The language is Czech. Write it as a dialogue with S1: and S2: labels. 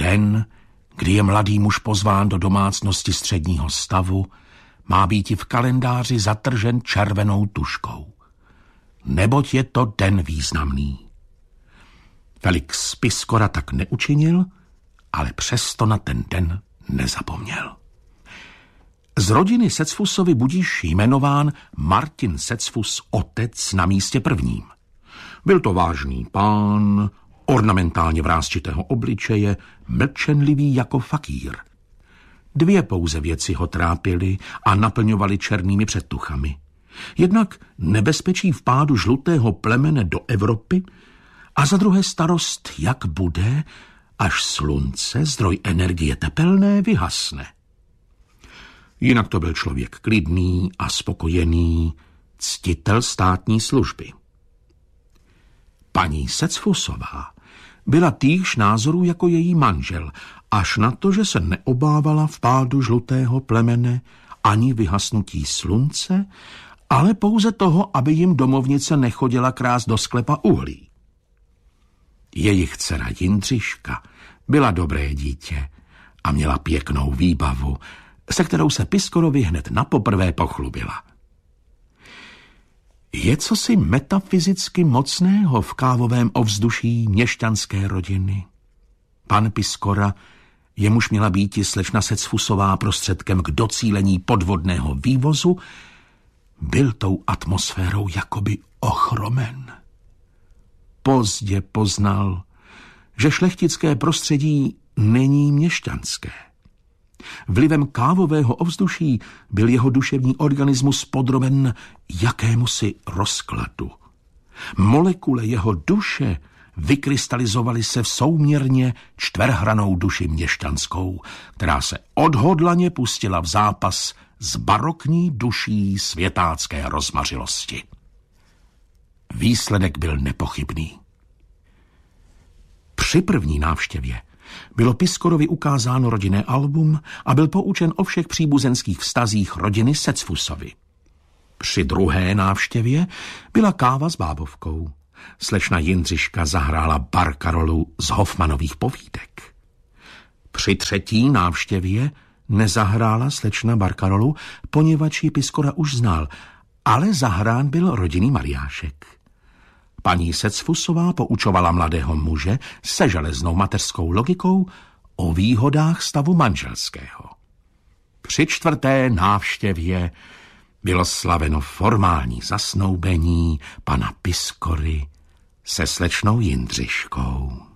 S1: Den, kdy je mladý muž pozván do domácnosti středního stavu, má být i v kalendáři zatržen červenou tužkou. Neboť je to den významný. Felix Piskora tak neučinil, ale přesto na ten den nezapomněl. Z rodiny Secfusovi budíš jmenován Martin Secfus otec na místě prvním. Byl to vážný pán, ornamentálně vrásčitého obličeje, mlčenlivý jako fakír. Dvě pouze věci ho trápily a naplňovaly černými předtuchami. Jednak nebezpečí vpádu žlutého plemene do Evropy a za druhé starost, jak bude, až slunce, zdroj energie tepelné, vyhasne. Jinak to byl člověk klidný a spokojený, ctitel státní služby. Paní Secfusová byla týchž názorů jako její manžel, až na to, že se neobávala vpádu žlutého plemene ani vyhasnutí slunce, ale pouze toho, aby jim domovnice nechodila krást do sklepa uhlí. Jejich dcera Jindřiška byla dobré dítě a měla pěknou výbavu, se kterou se Piskorovi hned napoprvé pochlubila. Je cosi metafyzicky mocného v kávovém ovzduší měšťanské rodiny. Pan Piskora, jemuž měla býti slečna Secfusová prostředkem k docílení podvodného vývozu, byl tou atmosférou jakoby ochromen. Pozdě poznal, že šlechtické prostředí není měšťanské. Vlivem kávového ovzduší byl jeho duševní organismus podroben jakémusi rozkladu. Molekule jeho duše vykrystalizovaly se v souměrně čtverhranou duši měšťanskou, která se odhodlaně pustila v zápas s barokní duší světácké rozmařilosti. Výsledek byl nepochybný. Při první návštěvě bylo Piskorovi ukázáno rodinné album a byl poučen o všech příbuzenských vztazích rodiny Secfusovy. Při druhé návštěvě byla káva s bábovkou. Slečna Jindřiška zahrála barkarolu z Hoffmanových povídek. Při třetí návštěvě nezahrála slečna barkarolu, poněvadž ji Piskora už znal, ale zahrán byl rodinný mariášek. Paní Secfusová poučovala mladého muže se železnou mateřskou logikou o výhodách stavu manželského. Při čtvrté návštěvě bylo slaveno formální zasnoubení pana Piskory se slečnou Jindřiškou.